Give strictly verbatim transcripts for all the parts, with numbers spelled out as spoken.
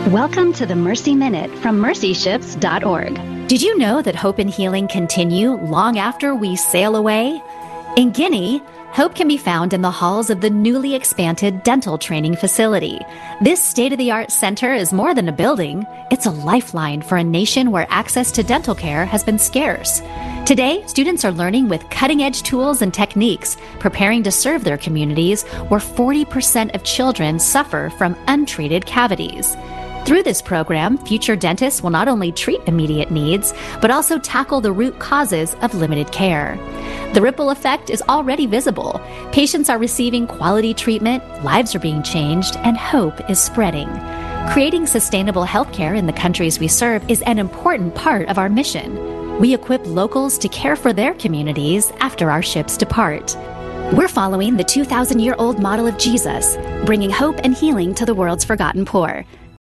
Welcome to the Mercy Minute from mercy ships dot org. Did you know that hope and healing continue long after we sail away? In Guinea, hope can be found in the halls of the newly expanded dental training facility. This state-of-the-art center is more than a building. It's a lifeline for a nation where access to dental care has been scarce. Today, students are learning with cutting-edge tools and techniques, preparing to serve their communities where forty percent of children suffer from untreated cavities. Through this program, future dentists will not only treat immediate needs, but also tackle the root causes of limited care. The ripple effect is already visible. Patients are receiving quality treatment, lives are being changed, and hope is spreading. Creating sustainable healthcare in the countries we serve is an important part of our mission. We equip locals to care for their communities after our ships depart. We're following the two thousand year old model of Jesus, bringing hope and healing to the world's forgotten poor.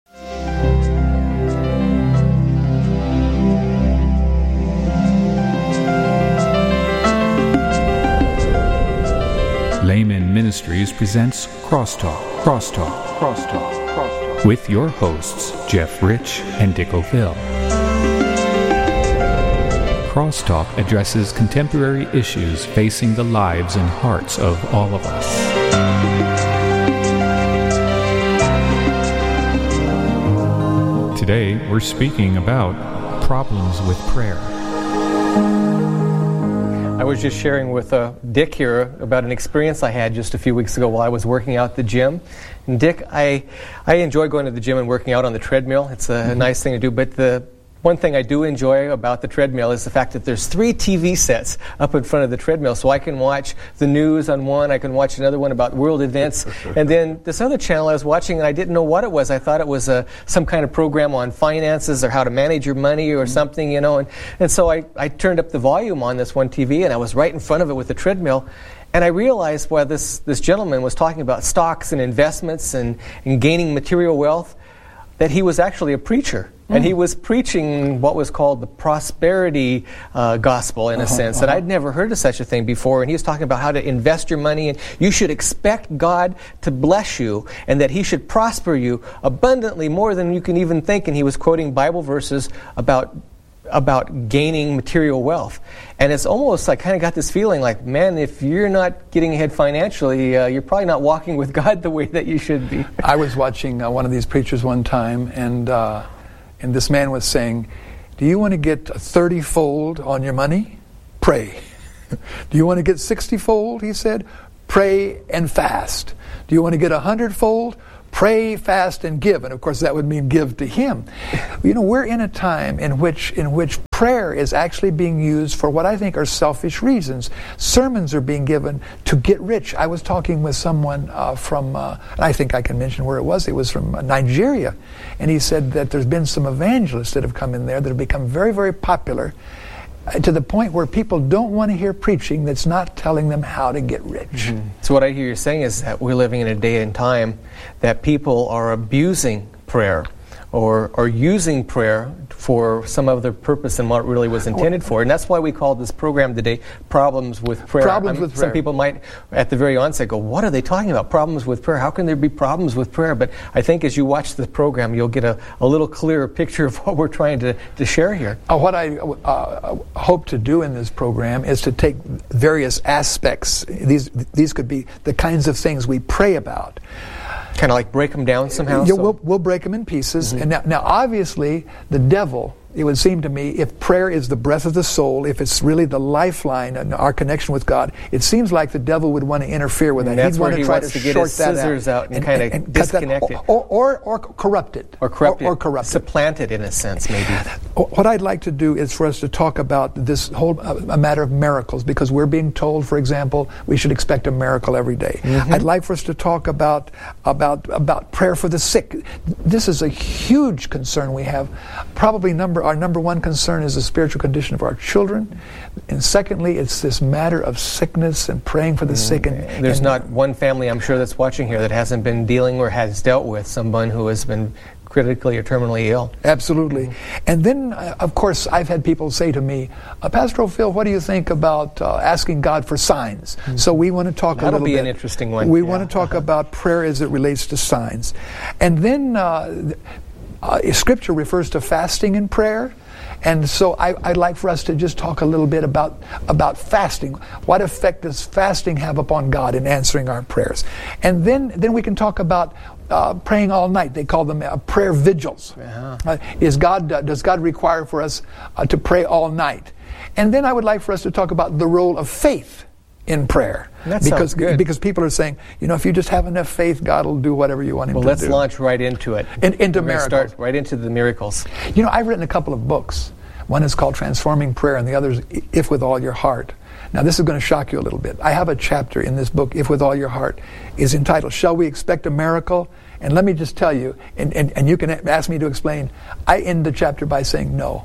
Layman Ministries presents Crosstalk, Crosstalk, Crosstalk, Crosstalk, with your hosts, Jeff Rich and Dick O'Phil. Crosstalk addresses contemporary issues facing the lives and hearts of all of us. Today, we're speaking about problems with prayer. I was just sharing with uh, Dick here about an experience I had just a few weeks ago while I was working out at the gym. And Dick, I I enjoy going to the gym and working out on the treadmill. It's a mm-hmm. nice thing to do. But the one thing I do enjoy about the treadmill is the fact that there's three T V sets up in front of the treadmill. So I can watch the news on one, I can watch another one about world events. And then this other channel I was watching, and I didn't know what it was. I thought it was a, some kind of program on finances or how to manage your money or mm-hmm. something, you know. And, and so I, I turned up the volume on this one T V, and I was right in front of it with the treadmill. And I realized while this, this gentleman was talking about stocks and investments and, and gaining material wealth, that he was actually a preacher. And he was preaching what was called the prosperity uh, gospel, in a uh-huh, sense. Uh-huh. And I'd never heard of such a thing before. And he was talking about how to invest your money, and you should expect God to bless you, and that He should prosper you abundantly more than you can even think. And he was quoting Bible verses about about gaining material wealth. And it's almost, I kind of got this feeling like, man, if you're not getting ahead financially, uh, you're probably not walking with God the way that you should be. I was watching uh, one of these preachers one time, and uh, and this man was saying, do you want to get thirty-fold on your money? Pray. Do you want to get sixty-fold? He said, pray and fast. Do you want to get one hundred-fold? Pray, fast, and give. And of course that would mean give to Him. You know, we're in a time in which in which prayer is actually being used for what I think are selfish reasons. Sermons are being given to get rich. I was talking with someone uh, from, uh, and I think I can mention where it was. It was from uh, Nigeria. And he said that there's been some evangelists that have come in there that have become very, very popular, to the point where people don't want to hear preaching that's not telling them how to get rich. Mm-hmm. So what I hear you saying is that we're living in a day and time that people are abusing prayer or, or using prayer for some other purpose than what it really was intended for. And that's why we called this program today Problems with Prayer. Problems I mean, with Prayer. Some people might, at the very onset, go, what are they talking about? Problems with prayer? How can there be problems with prayer? But I think as you watch the program, you'll get a, a little clearer picture of what we're trying to, to share here. Uh, what I uh, hope to do in this program is to take various aspects. These, these could be the kinds of things we pray about. Kind of like break them down somehow? Yeah, so? we'll, we'll break them in pieces. Mm-hmm. And now, now, obviously, the devil, it would seem to me, if prayer is the breath of the soul, if it's really the lifeline and our connection with God, it seems like the devil would want to interfere with that. And that's He'd where want to he try wants to, to get short his that scissors out, out and, and kind of and disconnect that, it. Or, or, or corrupt it. Or corrupt or, it. Or corrupt Supplant it in a sense, maybe. What I'd like to do is for us to talk about this whole uh, a matter of miracles, because we're being told, for example, we should expect a miracle every day. Mm-hmm. I'd like for us to talk about about about prayer for the sick. This is a huge concern we have. Probably number our number one concern is the spiritual condition of our children, and secondly, it's this matter of sickness and praying for the mm-hmm. sick. And there's and, not one family, I'm sure, that's watching here that hasn't been dealing or has dealt with someone who has been critically or terminally ill. Absolutely. Mm-hmm. And then, uh, of course, I've had people say to me, uh, Pastor O'Phil, what do you think about uh, asking God for signs? Mm-hmm. So we want to talk That'll a little bit. That'll be an interesting one. We yeah. want to talk uh-huh. about prayer as it relates to signs. And then uh, uh, Scripture refers to fasting and prayer. And so I, I'd like for us to just talk a little bit about, about fasting. What effect does fasting have upon God in answering our prayers? And then, then we can talk about uh, praying all night. They call them uh, prayer vigils. Uh-huh. Uh, is God, uh, does God require for us uh, to pray all night? And then I would like for us to talk about the role of faith in prayer. That because sounds good. Because people are saying, you know, if you just have enough faith, God will do whatever you want him well, to do. Well, let's launch right into it. In, into We're miracles. Start right into the miracles. You know, I've written a couple of books. One is called Transforming Prayer, and the other is If With All Your Heart. Now, this is going to shock you a little bit. I have a chapter in this book, If With All Your Heart, is entitled, Shall We Expect a Miracle? And let me just tell you, and, and, and you can ask me to explain, I end the chapter by saying no.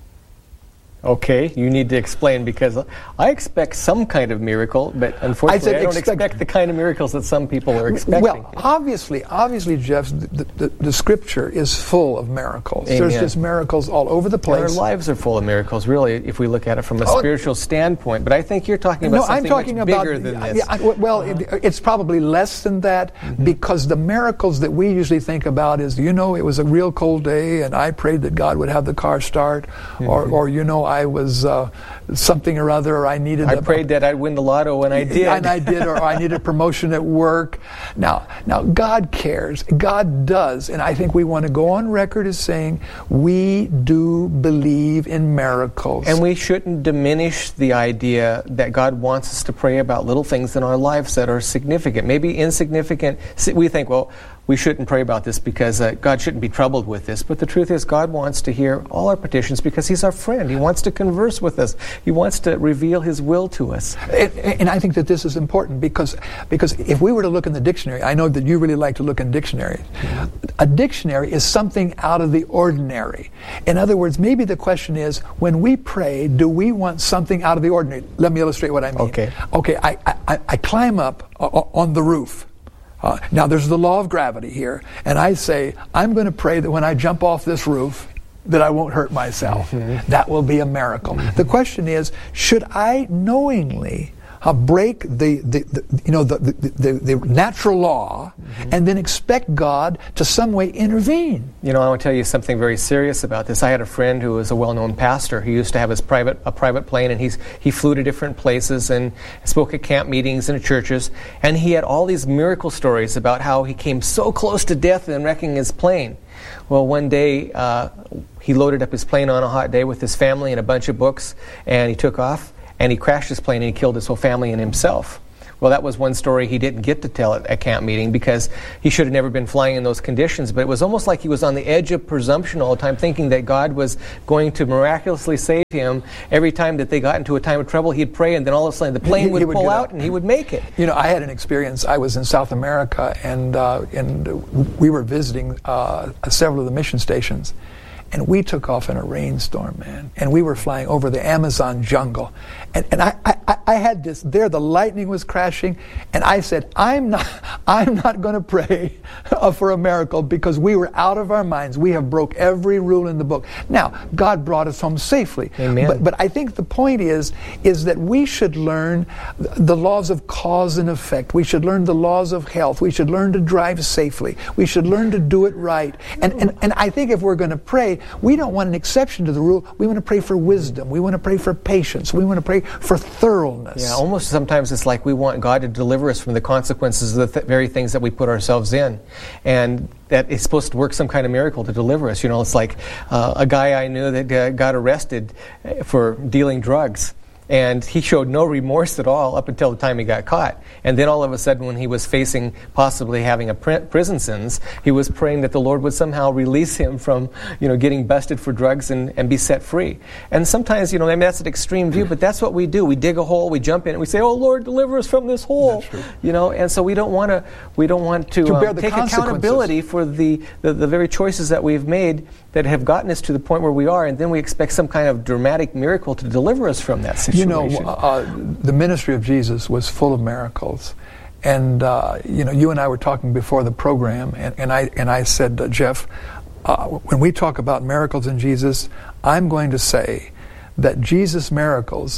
Okay, you need to explain, because I expect some kind of miracle, but unfortunately I, I don't expect, expect the kind of miracles that some people are expecting. Well, obviously, obviously, Jeff, the, the, the Scripture is full of miracles. Amen. There's just miracles all over the place. And our lives are full of miracles, really, if we look at it from a oh, spiritual standpoint. But I think you're talking about no, something I'm talking much about, bigger than this. Yeah, I, well, uh-huh. it, it's probably less than that, mm-hmm. because the miracles that we usually think about is, you know, it was a real cold day, and I prayed that God would have the car start, mm-hmm. or, or, you know, I was... Uh, something or other, or I needed... I a, prayed that I'd win the lotto, and I did. And I did, or I needed promotion at work. Now, now God cares. God does. And I think we want to go on record as saying we do believe in miracles. And we shouldn't diminish the idea that God wants us to pray about little things in our lives that are significant. Maybe insignificant. We think, well, we shouldn't pray about this because uh, God shouldn't be troubled with this. But the truth is, God wants to hear all our petitions because He's our friend. He wants to converse with us. He wants to reveal His will to us. And, and I think that this is important because, because if we were to look in the dictionary, I know that you really like to look in dictionaries. Mm-hmm. A dictionary is something out of the ordinary. In other words, maybe the question is, when we pray, do we want something out of the ordinary? Let me illustrate what I mean. Okay. Okay, I, I, I climb up on the roof. Uh, now, there's the law of gravity here, and I say, I'm going to pray that when I jump off this roof, that I won't hurt myself. Mm-hmm. That will be a miracle. Mm-hmm. The question is, should I knowingly uh, break the, the, the you know the the, the, the natural law, mm-hmm. and then expect God to some way intervene? You know, I want to tell you something very serious about this. I had a friend who was a well-known pastor. He used to have his private a private plane, and he's he flew to different places and spoke at camp meetings and at churches. And he had all these miracle stories about how he came so close to death in wrecking his plane. Well, one day uh, he loaded up his plane on a hot day with his family and a bunch of books, and he took off, and he crashed his plane, and he killed his whole family and himself. Well, that was one story he didn't get to tell at a camp meeting because he should have never been flying in those conditions. But it was almost like he was on the edge of presumption all the time, thinking that God was going to miraculously save him. Every time that they got into a time of trouble, he'd pray, and then all of a sudden the plane he, would, he would pull out and he would make it. You know, I had an experience. I was in South America, and uh, and we were visiting uh, several of the mission stations. And we took off in a rainstorm, man. And we were flying over the Amazon jungle. And, and I, I, I had this, there the lightning was crashing. And I said, I'm not I'm not going to pray for a miracle because we were out of our minds. We have broke every rule in the book. Now, God brought us home safely. Amen. But, but I think the point is, is that we should learn the laws of cause and effect. We should learn the laws of health. We should learn to drive safely. We should learn to do it right. And, and, and I think if we're going to pray, we don't want an exception to the rule. We want to pray for wisdom. We want to pray for patience. We want to pray for thoroughness. Yeah, almost sometimes it's like we want God to deliver us from the consequences of the th- very things that we put ourselves in. And that is supposed to work some kind of miracle to deliver us. You know, it's like uh, a guy I knew that uh, got arrested for dealing drugs. And he showed no remorse at all up until the time he got caught. And then all of a sudden, when he was facing possibly having a pr- prison sentence, he was praying that the Lord would somehow release him from, you know, getting busted for drugs and, and be set free. And sometimes, you know, I mean, that's an extreme view, but that's what we do. We dig a hole, we jump in, and we say, "Oh Lord, deliver us from this hole." You know, and so we don't want to. We don't want to, to um, take accountability for the, the the very choices that we've made that have gotten us to the point where we are, and then we expect some kind of dramatic miracle to deliver us from that situation. You know, uh, the ministry of Jesus was full of miracles. And, uh, you know, you and I were talking before the program, and, and I and I said, uh, Jeff, uh, when we talk about miracles in Jesus, I'm going to say that Jesus' miracles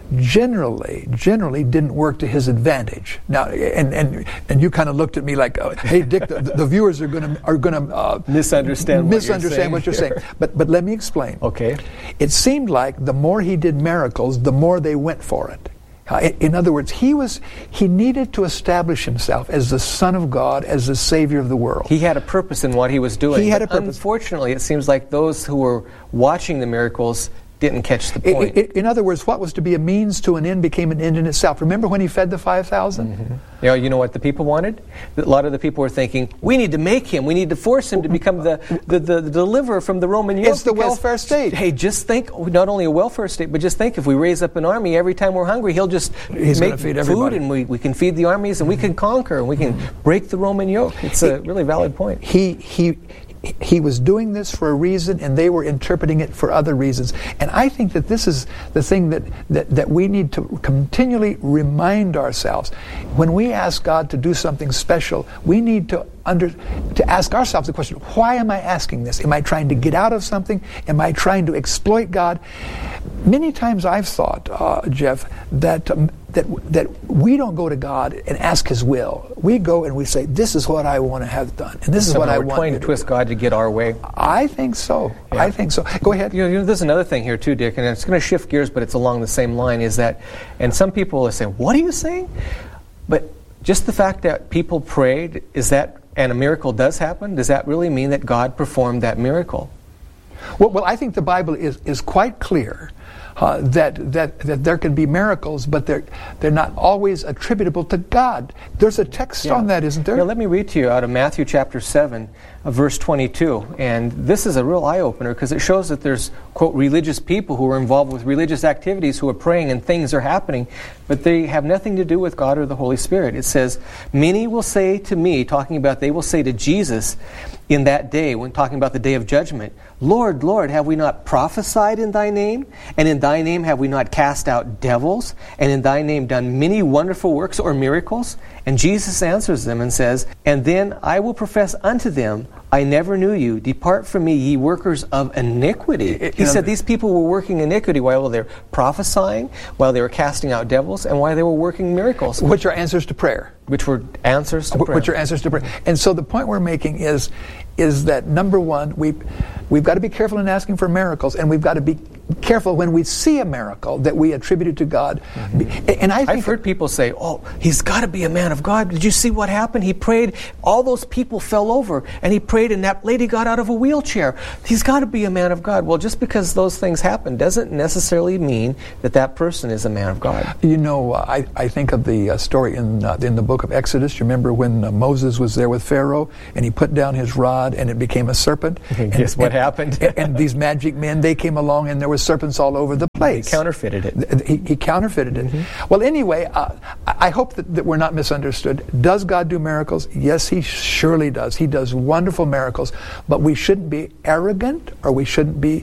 generally, generally didn't work to his advantage. Now, and and, and you kind of looked at me like, oh, "Hey, Dick, the, the viewers are going to are going to uh, misunderstand what misunderstand what you're saying." What you're saying. But but let me explain. Okay. It seemed like the more he did miracles, the more they went for it. Uh, in other words, he was he needed to establish himself as the Son of God, as the Savior of the world. He had a purpose in what he was doing. He had a purpose. Unfortunately, it seems like those who were watching the miracles didn't catch the point. It, it, in other words, what was to be a means to an end became an end in itself. Remember when he fed the five thousand? Mm-hmm. You know, you know what the people wanted? A lot of the people were thinking, we need to make him, we need to force him to become the, the, the, the deliverer from the Roman yoke. It's the welfare state. Hey, just think, not only a welfare state, but just think, if we raise up an army, every time we're hungry, he'll just He's make feed food everybody. and we, we can feed the armies and we can conquer and we can break the Roman yoke. It's a really valid point. He he he was doing this for a reason, and they were interpreting it for other reasons. And I think that this is the thing that, that, that we need to continually remind ourselves. When we ask God to do something special, we need to under to ask ourselves the question, why am I asking this? Am I trying to get out of something? Am I trying to exploit God? Many times I've thought, uh, Jeff, that um, that that we don't go to God and ask His will. We go and we say, "This is what I want to have done, and this is Somehow what I we're want." trying to twist God to get our way. I think so. Yeah. I think so. Go ahead. You know, you know, there's another thing here too, Dick, and it's going to shift gears, but it's along the same line. Is that, and some people will say, "What are you saying?" But just the fact that people prayed, is that, and a miracle does happen, does that really mean that God performed that miracle? Well, well I think the Bible is is quite clear. Uh, that, that that there can be miracles, but they're they're not always attributable to God. There's a text Yeah. on that, isn't there? Yeah, let me read to you out of Matthew chapter seven, uh, verse twenty-two. And this is a real eye-opener because it shows that there's, quote, religious people who are involved with religious activities who are praying and things are happening, but they have nothing to do with God or the Holy Spirit. It says, "Many will say to me," talking about they will say to Jesus in that day, when talking about the day of judgment, "Lord, Lord, have we not prophesied in thy name? And in thy name have we not cast out devils? And in thy name done many wonderful works or miracles?" And Jesus answers them and says, "And then I will profess unto them, I never knew you. Depart from me, ye workers of iniquity." It, he know, said these people were working iniquity while they were prophesying, while they were casting out devils, and while they were working miracles. Which are answers to prayer. Which were answers to prayer. Which are answers to prayer. And so the point we're making is is that, number one, we we've got to be careful in asking for miracles, and we've got to be careful when we see a miracle that we attribute it to God. Mm-hmm. And I think I've heard people say, "Oh, he's got to be a man of God. Did you see what happened? He prayed, all those people fell over, and he prayed, and that lady got out of a wheelchair. He's got to be a man of God." Well, just because those things happen doesn't necessarily mean that that person is a man of God. You know, uh, I, I think of the uh, story in uh, in the book of Exodus. You remember when uh, Moses was there with Pharaoh, and he put down his rod, and it became a serpent. And, Guess what and, happened? and, and these magic men, they came along, and there were serpents all over the place. He counterfeited it. He, he counterfeited it. Mm-hmm. Well, anyway, uh, I hope that, that we're not misunderstood. Does God do miracles? Yes, He surely does. He does wonderful miracles, but we shouldn't be arrogant, or we shouldn't be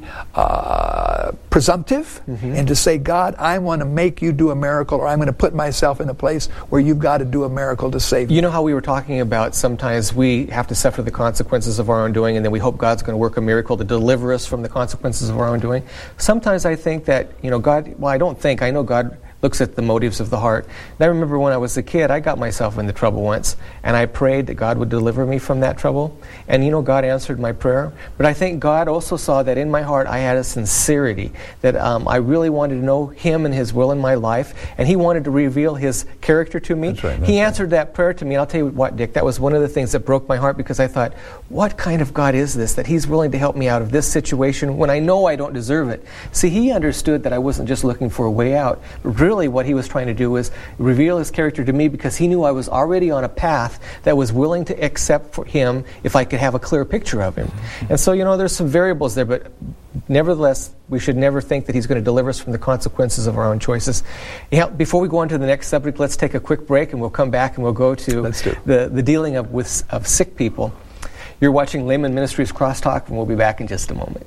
uh, presumptive, mm-hmm. and to say, "God, I want to make you do a miracle," or "I'm going to put myself in a place where you've got to do a miracle to save me." You know how we were talking about sometimes we have to suffer the consequences of our own doing, and then we hope God's going to work a miracle to deliver us from the consequences of our own doing? Sometimes I think that, you know, God, well, I don't think, I know God looks at the motives of the heart. And I remember when I was a kid, I got myself into trouble once, and I prayed that God would deliver me from that trouble. And, you know, God answered my prayer. But I think God also saw that in my heart I had a sincerity, that um, I really wanted to know Him and His will in my life, and He wanted to reveal His character to me. That's right, that's he right. answered that prayer to me. And I'll tell you what, Dick, that was one of the things that broke my heart, because I thought, what kind of God is this, that He's willing to help me out of this situation when I know I don't deserve it? See, He understood that I wasn't just looking for a way out. Really, what He was trying to do was reveal His character to me, because He knew I was already on a path that was willing to accept for Him if I could have a clear picture of Him. And so, you know, there's some variables there, but nevertheless, we should never think that He's going to deliver us from the consequences of our own choices. Yeah, before we go on to the next subject, let's take a quick break, and we'll come back and we'll go to the, the dealing of, with, of sick people. You're watching Layman Ministries Crosstalk, and we'll be back in just a moment.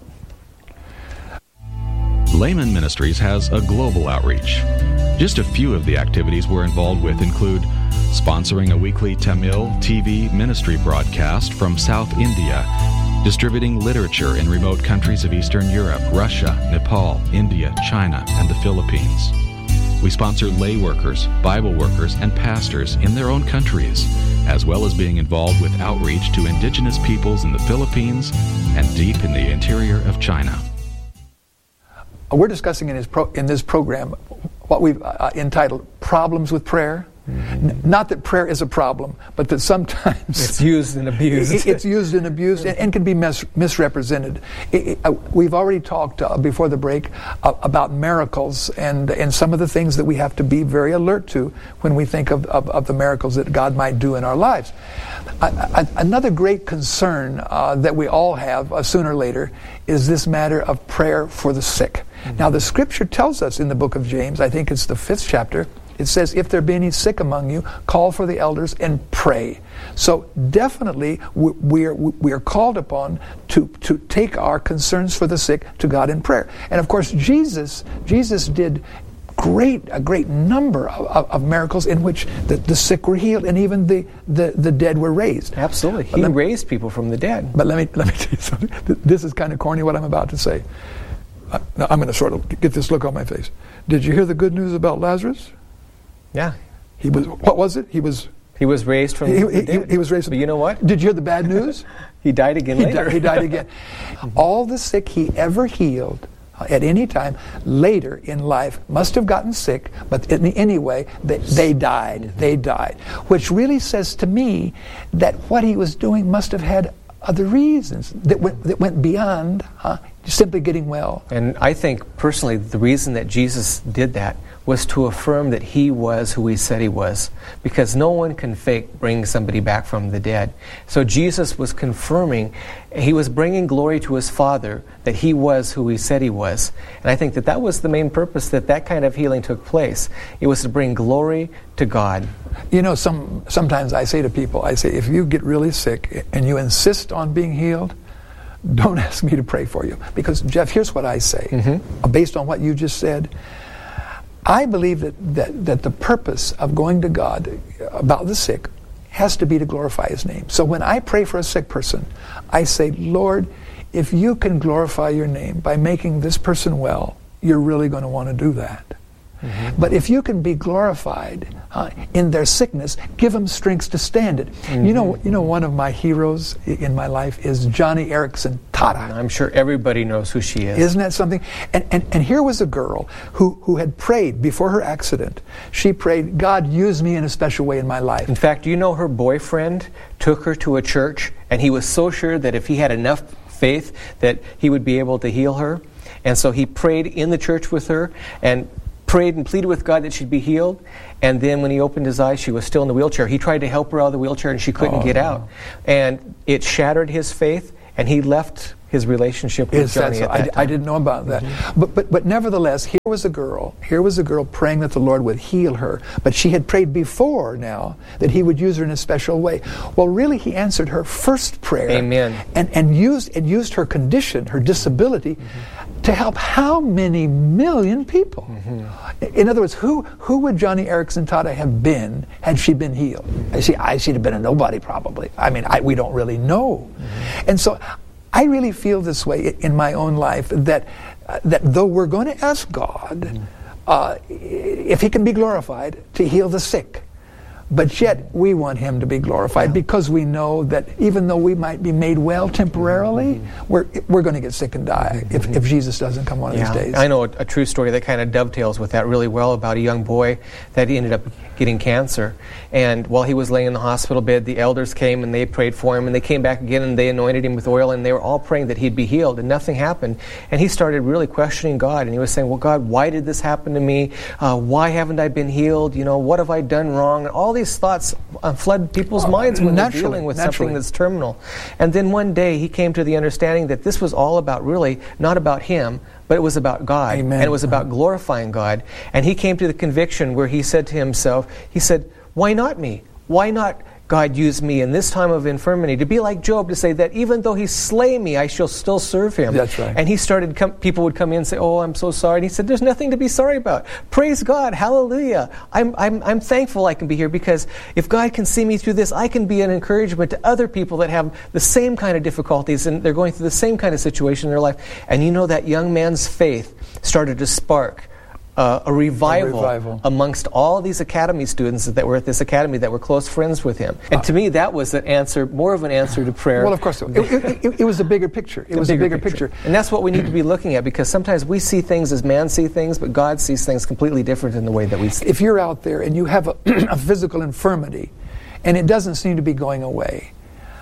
Layman Ministries has a global outreach. Just a few of the activities we're involved with include sponsoring a weekly Tamil T V ministry broadcast from South India, distributing literature in remote countries of Eastern Europe, Russia, Nepal, India, China, and the Philippines, We sponsor lay workers, Bible workers, and pastors in their own countries, as well as being involved with outreach to indigenous peoples in the Philippines and deep in the interior of China. We're discussing in, his pro- in this program what we've uh, entitled Problems with Prayer. Mm-hmm. N- not that prayer is a problem, but that sometimes it's used and abused. it, it's used and abused and, and can be mis- misrepresented. It, it, uh, we've already talked uh, before the break uh, about miracles and and some of the things that we have to be very alert to when we think of, of, of the miracles that God might do in our lives. Uh, another great concern uh, that we all have uh, sooner or later is this matter of prayer for the sick. Mm-hmm. Now, the Scripture tells us in the book of James, I think it's the fifth chapter, it says, if there be any sick among you, call for the elders and pray. So definitely we are, we are called upon to, to take our concerns for the sick to God in prayer. And of course, Jesus, Jesus did great a great number of, of, of miracles in which the, the sick were healed and even the, the, the dead were raised. Absolutely. He me, raised people from the dead. But let me let me tell you something. This is kind of corny what I'm about to say. Uh, now I'm going to sort of get this look on my face. Did you hear the good news about Lazarus? Yeah. He was, what was it? He was... He was raised from he, the he, dead. He, he was raised from... But you know what? Did you hear the bad news? He died again he later. Died, he died again. All the sick he ever healed uh, at any time later in life must have gotten sick, but in, anyway, they, they died. They died. Which really says to me that what he was doing must have had other reasons that went, that went beyond uh, simply getting well. And I think, personally, the reason that Jesus did that was to affirm that he was who he said he was. Because no one can fake bringing somebody back from the dead. So Jesus was confirming, he was bringing glory to his Father, that he was who he said he was. And I think that that was the main purpose that that kind of healing took place. It was to bring glory to God. You know, some sometimes I say to people, I say, if you get really sick and you insist on being healed, don't ask me to pray for you. Because, Jeff, here's what I say. Mm-hmm. Based on what you just said, I believe that, that, that the purpose of going to God about the sick has to be to glorify his name. So when I pray for a sick person, I say, Lord, if you can glorify your name by making this person well, you're really going to want to do that. Mm-hmm. But if you can be glorified uh, in their sickness, give them strength to stand it. Mm-hmm. You know, you know, one of my heroes in my life is Joni Eareckson Tada. I'm sure everybody knows who she is. Isn't that something? And, and and here was a girl who, who had prayed before her accident. She prayed, God, use me in a special way in my life. In fact, do you know her boyfriend took her to a church, and he was so sure that if he had enough faith that he would be able to heal her. And so he prayed in the church with her, and prayed and pleaded with God that she'd be healed. And then when he opened his eyes, she was still in the wheelchair. He tried to help her out of the wheelchair, and she couldn't oh, get out. No. And it shattered his faith, and he left his relationship with Is Joni so? at that I, time. I didn't know about that. Mm-hmm. But, but but nevertheless, here was a girl. Here was a girl praying that the Lord would heal her. But she had prayed before now that he would use her in a special way. Well, really, he answered her first prayer. Amen. And and used and used her condition, her disability, mm-hmm. to help how many million people? Mm-hmm. In other words, who who would Joni Eareckson Tada have been had she been healed? Mm-hmm. I see. I she'd have been a nobody probably. I mean, I, we don't really know. Mm-hmm. And so I really feel this way in my own life, that uh, that though we're going to ask God mm. uh, if he can be glorified to heal the sick, but yet we want him to be glorified, yeah. because we know that even though we might be made well temporarily, mm-hmm. we're we're going to get sick and die mm-hmm. if, if Jesus doesn't come one yeah. of these days. I know a, a true story that kind of dovetails with that really well about a young boy that ended up getting cancer. And while he was laying in the hospital bed, the elders came and they prayed for him, and they came back again and they anointed him with oil, and they were all praying that he'd be healed, and nothing happened. And he started really questioning God, and he was saying, well, God, why did this happen to me? Uh, why haven't I been healed? You know, what have I done wrong? And all these thoughts uh, flood people's oh, minds when they're dealing with naturally. something that's terminal. And then one day he came to the understanding that this was all about really not about him, but it was about God. Amen. And it was about glorifying God. And he came to the conviction where he said to himself, he said, why not me? Why not God use me in this time of infirmity to be like Job, to say that even though he slay me, I shall still serve him. That's right. And he started, come, people would come in and say, oh, I'm so sorry. And he said, there's nothing to be sorry about. Praise God. Hallelujah. I'm, I'm, I'm thankful I can be here, because if God can see me through this, I can be an encouragement to other people that have the same kind of difficulties, and they're going through the same kind of situation in their life. And you know, that young man's faith started to spark uh, a, revival a revival amongst all these academy students that were at this academy that were close friends with him. And uh, to me, that was an answer, more of an answer to prayer. Well, of course, it, it, it, it was a bigger picture. It a was bigger a bigger picture. picture. And that's what we need to be looking at, because sometimes we see things as man sees things, but God sees things completely different in the way that we see. If you're out there and you have a, a physical infirmity and it doesn't seem to be going away,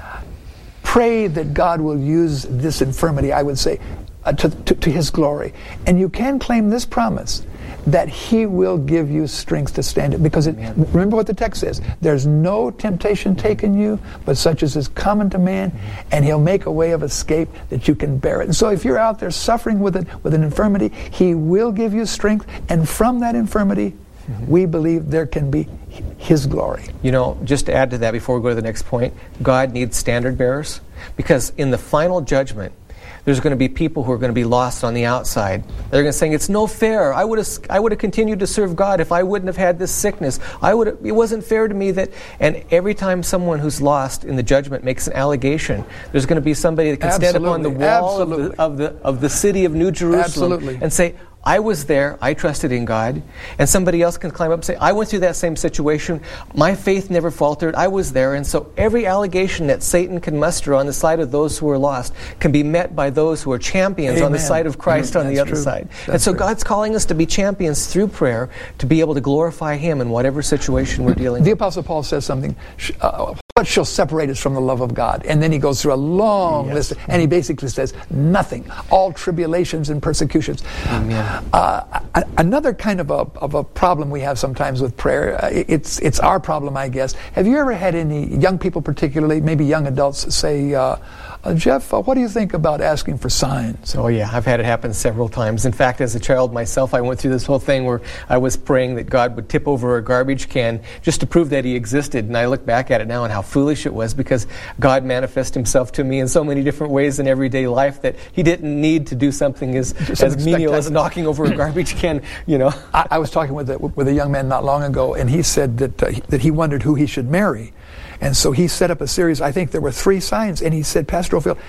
pray that God will use this infirmity, I would say, uh, to, to, to His glory. And you can claim this promise, that He will give you strength to stand it. Because it, remember what the text says, there's no temptation taken you, but such as is common to man, mm-hmm. and He'll make a way of escape that you can bear it. And so if you're out there suffering with it, with an infirmity, He will give you strength, and from that infirmity, mm-hmm. we believe there can be His glory. You know, just to add to that before we go to the next point, God needs standard bearers, because in the final judgment, there's going to be people who are going to be lost on the outside. They're going to say, it's no fair. I would have I would have continued to serve God if I wouldn't have had this sickness. I would have, it wasn't fair to me that... And every time someone who's lost in the judgment makes an allegation, there's going to be somebody that can Absolutely. stand up on the wall of the, of the of the city of New Jerusalem Absolutely. and say, I was there, I trusted in God. And somebody else can climb up and say, I went through that same situation, my faith never faltered, I was there. And so every allegation that Satan can muster on the side of those who are lost can be met by those who are champions Amen. on the side of Christ mm, on the other true. side. That's and so true. God's calling us to be champions through prayer, to be able to glorify Him in whatever situation we're dealing the with. The Apostle Paul says something, uh, what shall separate us from the love of God? And then he goes through a long yes. list, and he basically says, nothing. All tribulations and persecutions. Amen. Uh, another kind of a, of a problem we have sometimes with prayer, uh, it's, it's our problem, I guess. Have you ever had any young people particularly, maybe young adults, say, uh, uh, Jeff, uh, what do you think about asking for signs? Oh yeah, I've had it happen several times. In fact, as a child myself, I went through this whole thing where I was praying that God would tip over a garbage can just to prove that He existed. And I look back at it now and how foolish it was, because God manifested Himself to me in so many different ways in everyday life that He didn't need to do something as, as menial as knocking over a garbage can, you know. I, I was talking with a, with a young man not long ago, and he said that uh, that he wondered who he should marry. And so he set up a series, I think there were three signs, and he said, Pastor Oldfield,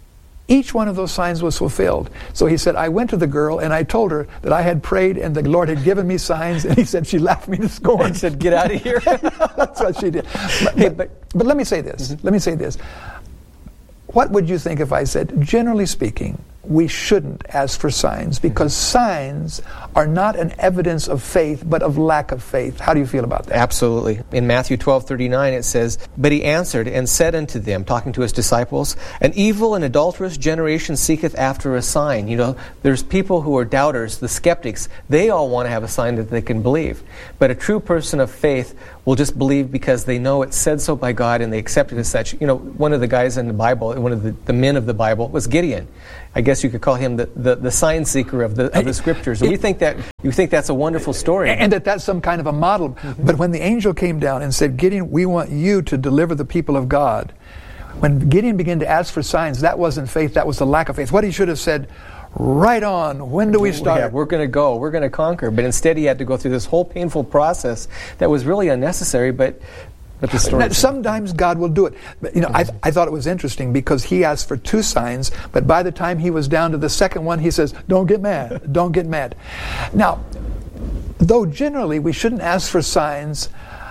each one of those signs was fulfilled. So he said, I went to the girl and I told her that I had prayed and the Lord had given me signs, and he said she laughed me to scorn. He said, get out of here. That's what she did. But, hey, but, but, but let me say this. Mm-hmm. Let me say this. What would you think if I said, generally speaking, we shouldn't ask for signs, because signs are not an evidence of faith, but of lack of faith? How do you feel about that? Absolutely. In Matthew twelve thirty-nine it says, but He answered and said unto them, talking to His disciples, an evil and adulterous generation seeketh after a sign. You know, there's people who are doubters, the skeptics. They all want to have a sign that they can believe. But a true person of faith will just believe because they know it's said so by God and they accept it as such. You know, one of the guys in the Bible, one of the, the men of the Bible, was Gideon. I guess you could call him the, the, the sign seeker of the of the scriptures. And we think that you think that's a wonderful story, and that that's some kind of a model. Mm-hmm. But when the angel came down and said, Gideon, we want you to deliver the people of God, when Gideon began to ask for signs, that wasn't faith, that was the lack of faith. What he should have said, right on, when do we start? Yeah, we're going to go, we're going to conquer. But instead he had to go through this whole painful process that was really unnecessary, but But the story. Now, sometimes God will do it. But, you know, I, I thought it was interesting because he asked for two signs, but by the time he was down to the second one, he says, don't get mad, don't get mad. Now, though generally we shouldn't ask for signs,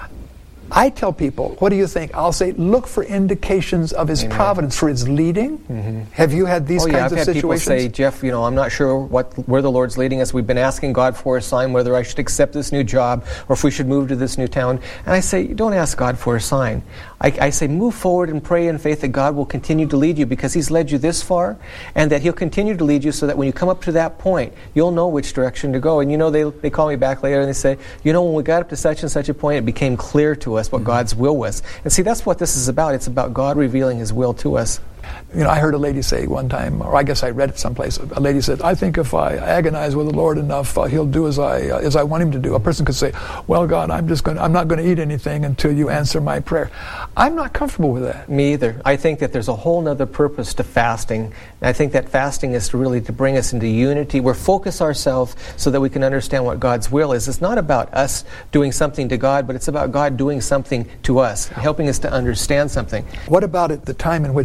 I tell people, what do you think? I'll say, look for indications of His Amen. Providence, for His leading. Mm-hmm. Have you had these oh, kinds yeah, I've of had situations? People say, Jeff, you know, I'm not sure what where the Lord's leading us. We've been asking God for a sign, whether I should accept this new job or if we should move to this new town. And I say, don't ask God for a sign. I, I say, move forward and pray in faith that God will continue to lead you, because He's led you this far, and that He'll continue to lead you so that when you come up to that point, you'll know which direction to go. And you know, they they call me back later and they say, you know, when we got up to such and such a point, it became clear to us what mm-hmm. God's will was. And see, that's what this is about. It's about God revealing His will to us. You know, I heard a lady say one time, or I guess I read it someplace, a lady said, I think if I agonize with the Lord enough, uh, He'll do as I uh, as I want Him to do. A person could say, well, God, I'm just going I'm not going to eat anything until you answer my prayer. I'm not comfortable with that. Me either. I think that there's a whole other purpose to fasting. And I think that fasting is to really to bring us into unity. We're focus ourselves so that we can understand what God's will is. It's not about us doing something to God, but it's about God doing something to us, helping us to understand something. What about at the time in which Jesus came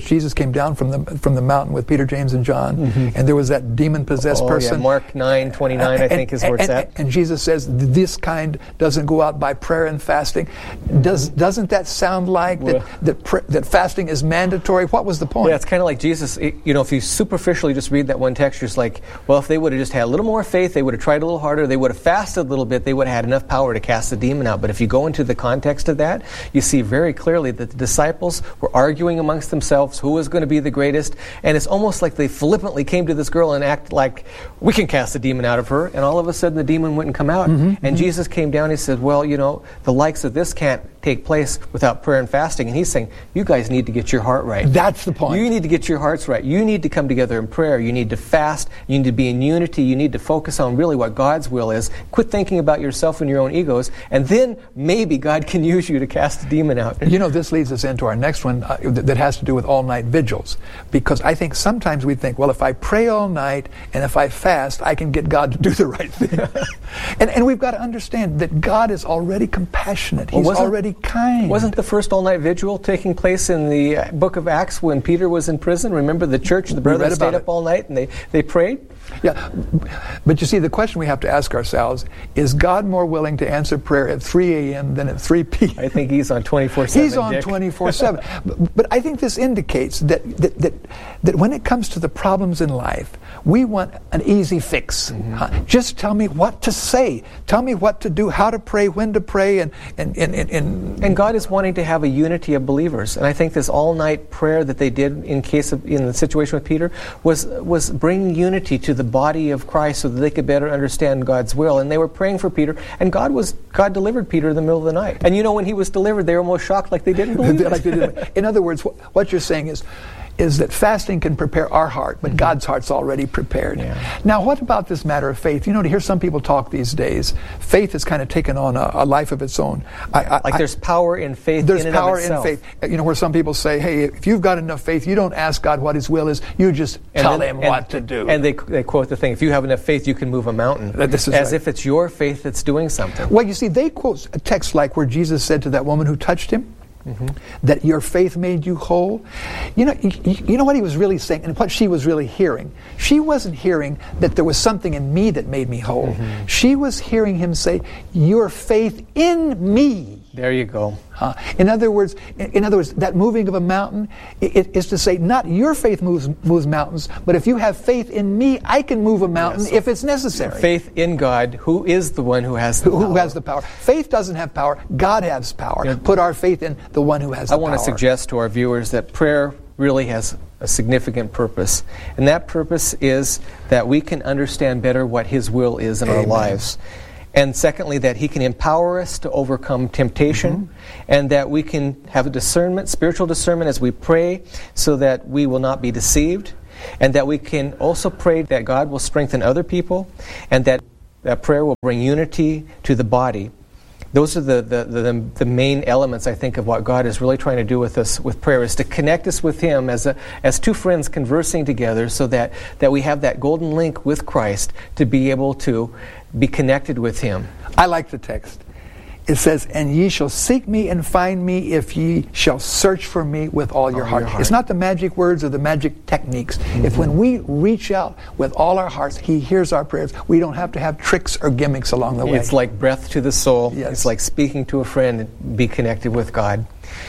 came down from the from the mountain with Peter, James, and John, mm-hmm. and there was that demon-possessed oh, person. Yeah, Mark nine twenty-nine, uh, I think, is where and, it's at. And, and Jesus says, this kind doesn't go out by prayer and fasting. Does, doesn't that sound like well, that that, pr- that fasting is mandatory? What was the point? Yeah, it's kind of like Jesus, it, you know, if you superficially just read that one text, you're just like, well, if they would have just had a little more faith, they would have tried a little harder, they would have fasted a little bit, they would have had enough power to cast the demon out. But if you go into the context of that, you see very clearly that the disciples were arguing amongst themselves who was going to be the greatest, and it's almost like they flippantly came to this girl and act like, we can cast the demon out of her, and all of a sudden the demon wouldn't come out. Mm-hmm, and mm-hmm. Jesus came down and he said, well, you know, the likes of this can't take place without prayer and fasting. And he's saying, you guys need to get your heart right. That's the point. You need to get your hearts right. You need to come together in prayer. You need to fast. You need to be in unity. You need to focus on really what God's will is. Quit thinking about yourself and your own egos, and then maybe God can use you to cast the demon out. You know, this leads us into our next one uh, th- that has to do with all-night vigils. Because I think sometimes we think, well, if I pray all night and if I fast, I can get God to do the right thing. and, and we've got to understand that God is already compassionate. He's well, already kind. Wasn't the first all-night vigil taking place in the book of Acts when Peter was in prison? Remember the church, the brothers stayed up all night and they, they prayed? Yeah, but you see, the question we have to ask ourselves, is God more willing to answer prayer at three a.m. than at three p.m.? I think he's on twenty-four seven, He's on Dick. twenty-four seven. but, but I think this indicates that, that, that, that when it comes to the problems in life, we want an easy fix. Mm-hmm. Huh? Just tell me what to say. Tell me what to do, how to pray, when to pray. And, and, and, and, and, and God is wanting to have a unity of believers. And I think this all-night prayer that they did in case of in the situation with Peter was, was bringing unity to the body of Christ so that they could better understand God's will. And they were praying for Peter, and God was God delivered Peter in the middle of the night. And you know, when he was delivered, they were almost shocked like they didn't believe it. like they didn't. In other words, what, what you're saying is is that fasting can prepare our heart, but mm-hmm. God's heart's already prepared. Yeah. Now, what about this matter of faith? You know, to hear some people talk these days, faith has kind of taken on a, a life of its own. I, I, like there's power in faith There's in and power of itself. in faith. You know, where some people say, hey, if you've got enough faith, you don't ask God what His will is, you just and tell then, Him and, what to do. And they, they quote the thing, if you have enough faith, you can move a mountain. This is as right. if it's your faith that's doing something. Well, you see, they quote a text like where Jesus said to that woman who touched Him, Mm-hmm. that your faith made you whole. You know, you, you know what he was really saying, and what she was really hearing. She wasn't hearing that there was something in me that made me whole. Mm-hmm. She was hearing him say, your faith in me. There you go. Uh, in other words, in, in other words, that moving of a mountain it, it is to say, not your faith moves moves mountains, but if you have faith in me, I can move a mountain yes. if it's necessary. Faith in God, who is the one who has the who, power. Who has the power. Faith doesn't have power. God has power. Yeah. Put our faith in the one who has the I power. want to suggest to our viewers that prayer really has a significant purpose. And that purpose is that we can understand better what His will is in Amen. Our lives. And secondly, that He can empower us to overcome temptation, mm-hmm. and that we can have a discernment, spiritual discernment as we pray, so that we will not be deceived, and that we can also pray that God will strengthen other people, and that that prayer will bring unity to the body. Those are the, the, the, the main elements, I think, of what God is really trying to do with us with prayer, is to connect us with Him as a, as two friends conversing together, so that, that we have that golden link with Christ to be able to be connected with Him. I like the text. It says, and ye shall seek me and find me if ye shall search for me with all your, all heart. your heart. It's not the magic words or the magic techniques. Mm-hmm. If when we reach out with all our hearts, He hears our prayers, we don't have to have tricks or gimmicks along the way. It's like breath to the soul. Yes. It's like speaking to a friend and be connected with God.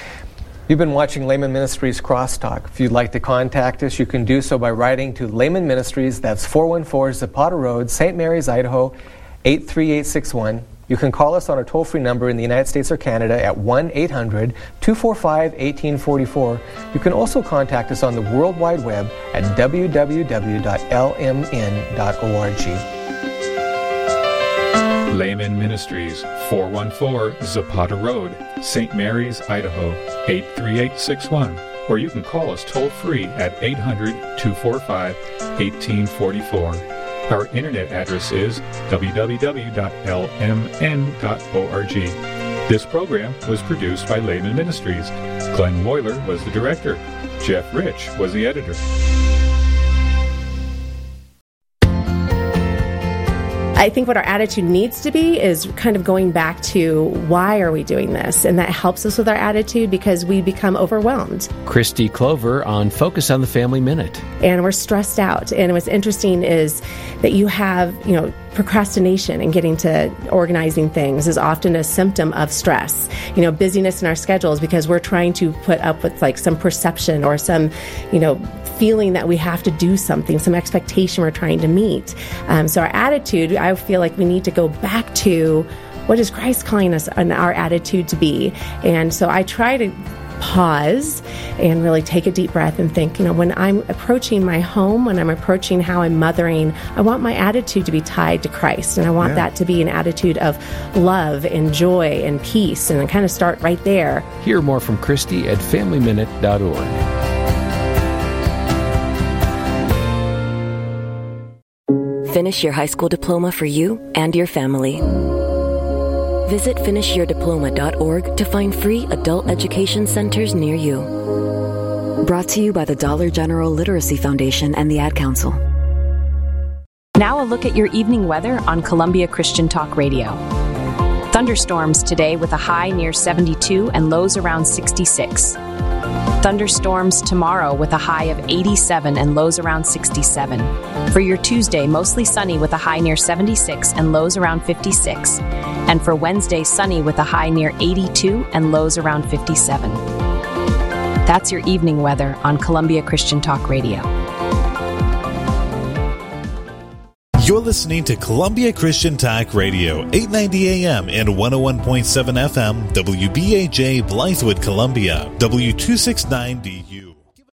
You've been watching Layman Ministries Crosstalk. If you'd like to contact us, you can do so by writing to Layman Ministries. That's four one four Zapata Road, Saint Mary's, Idaho, eight three eight six one. You can call us on our toll-free number in the United States or Canada at one eight hundred two four five one eight four four. You can also contact us on the World Wide Web at w w w dot l m n dot org. Layman Ministries, four one four Zapata Road, Saint Mary's, Idaho, eight three eight six one. Or you can call us toll-free at eight hundred two four five one eight four four. Our internet address is w w w dot l m n dot org. This program was produced by Layman Ministries. Glenn Moyler was the director. Jeff Rich was the editor. I think what our attitude needs to be is kind of going back to why are we doing this? And that helps us with our attitude because we become overwhelmed. Christy Clover on Focus on the Family Minute. And we're stressed out. And what's interesting is that you have, you know, procrastination and getting to organizing things is often a symptom of stress. You know, busyness in our schedules because we're trying to put up with like some perception or some, you know, feeling that we have to do something, some expectation we're trying to meet. Um, so our attitude, I feel like we need to go back to what is Christ calling us and our attitude to be. And so I try to pause and really take a deep breath and think, you know, when I'm approaching my home, when I'm approaching how I'm mothering, I want my attitude to be tied to Christ. And I want yeah. that to be an attitude of love and joy and peace. And I kind of start right there. Hear more from Christy at family minute dot org. Finish your high school diploma for you and your family. Visit finish your diploma dot org to find free adult education centers near you. Brought to you by the Dollar General Literacy Foundation and the Ad Council. Now a look at your evening weather on Columbia Christian Talk Radio. Thunderstorms today with a high near seventy-two and lows around sixty-six. Thunderstorms tomorrow with a high of eighty-seven and lows around sixty-seven. For your Tuesday, mostly sunny with a high near seventy-six and lows around fifty-six. And for Wednesday, sunny with a high near eighty-two and lows around fifty-seven. That's your evening weather on Columbia Christian Talk Radio. You're listening to Columbia Christian Talk Radio, eight ninety A M and one oh one point seven F M, W B A J, Blythewood, Columbia, W two sixty-nine D U.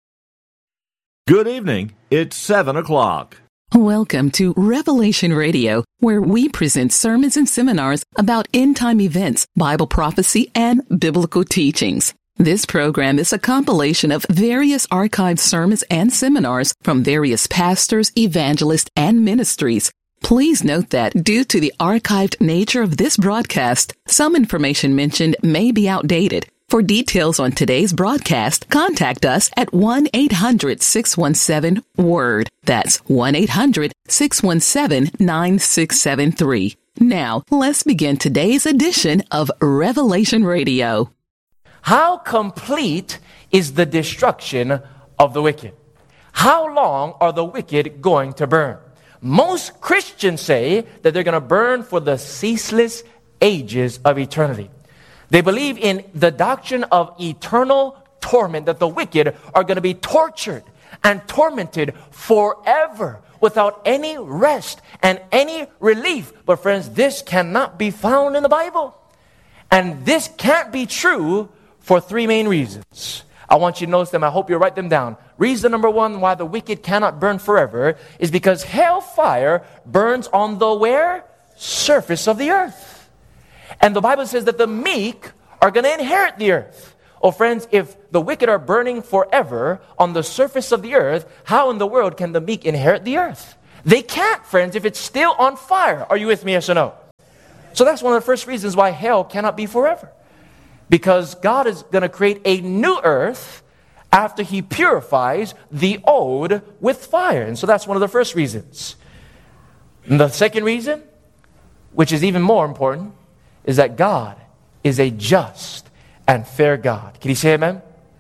Good evening. It's seven o'clock. Welcome to Revelation Radio, where we present sermons and seminars about end-time events, Bible prophecy, and biblical teachings. This program is a compilation of various archived sermons and seminars from various pastors, evangelists, and ministries. Please note that due to the archived nature of this broadcast, some information mentioned may be outdated. For details on today's broadcast, contact us at one eight hundred six one seven WORD. That's one eight hundred six one seven nine six seven three. Now, let's begin today's edition of Revelation Radio. How complete is the destruction of the wicked? How long are the wicked going to burn? Most Christians say that they're going to burn for the ceaseless ages of eternity. They believe in the doctrine of eternal torment, that the wicked are going to be tortured and tormented forever without any rest and any relief. But friends, this cannot be found in the Bible. And this can't be true for three main reasons. I want you to notice them. I hope you write them down. Reason number one why the wicked cannot burn forever is because hellfire burns on the where? Surface of the earth. And the Bible says that the meek are going to inherit the earth. Oh, friends, if the wicked are burning forever on the surface of the earth, how in the world can the meek inherit the earth? They can't, friends, if it's still on fire. Are you with me, yes or no? So that's one of the first reasons why hell cannot be forever. Because God is going to create a new earth after He purifies the old with fire. And so that's one of the first reasons. And the second reason, which is even more important, is that God is a just and fair God. Can you say amen?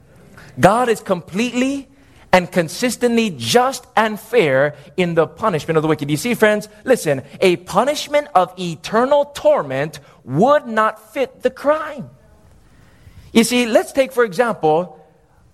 God is completely and consistently just and fair in the punishment of the wicked. You see, friends, listen, a punishment of eternal torment would not fit the crime. You see, let's take, for example,